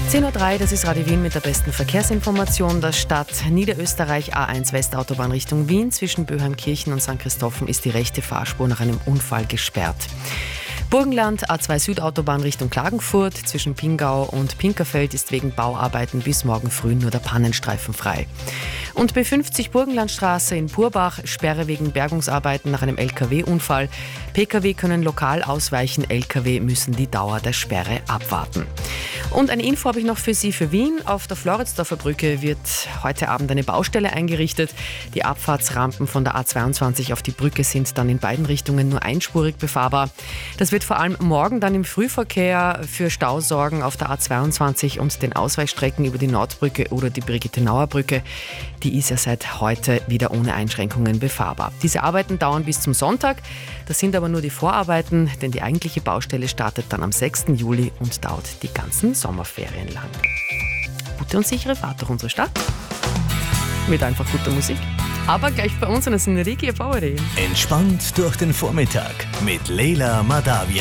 10.03 Uhr, das ist Radio Wien mit der besten Verkehrsinformation der Stadt. Niederösterreich A1 Westautobahn Richtung Wien. Zwischen Böheimkirchen und St. Christophen ist die rechte Fahrspur nach einem Unfall gesperrt. Burgenland A2 Südautobahn Richtung Klagenfurt. Zwischen Pingau und Pinkerfeld ist wegen Bauarbeiten bis morgen früh nur der Pannenstreifen frei. Und B50 Burgenlandstraße in Purbach, Sperre wegen Bergungsarbeiten nach einem LKW-Unfall. Pkw können lokal ausweichen, Lkw müssen die Dauer der Sperre abwarten. Und eine Info habe ich noch für Sie für Wien. Auf der Floridsdorfer Brücke wird heute Abend eine Baustelle eingerichtet. Die Abfahrtsrampen von der A22 auf die Brücke sind dann in beiden Richtungen nur einspurig befahrbar. Das wird vor allem morgen dann im Frühverkehr für Stau sorgen auf der A22 und den Ausweichstrecken über die Nordbrücke oder die Brigitte-Nauer-Brücke. Die ist ja seit heute wieder ohne Einschränkungen befahrbar. Diese Arbeiten dauern bis zum Sonntag. Das sind aber nur die Vorarbeiten, denn die eigentliche Baustelle startet dann am 6. Juli und dauert die ganzen Sommerferien lang. Gute und sichere Fahrt durch unsere Stadt. Mit einfach guter Musik. Aber gleich bei uns in der Synergie Power. Entspannt durch den Vormittag mit Leila Madavi.